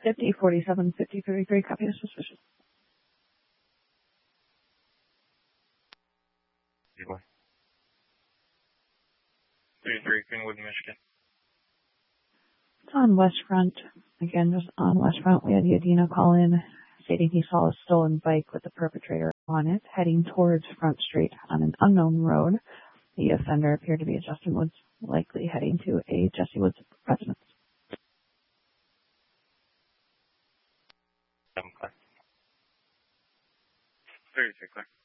5047 5033, copy of suspicion. 33, Greenwood, Michigan. It's on West Front. Again, just on West Front, we had Yadina call in stating he saw a stolen bike with the perpetrator on it heading towards Front Street on an unknown road. The offender appeared to be a Justin Woods, likely heading to a Jesse Woods residence. 33, clear.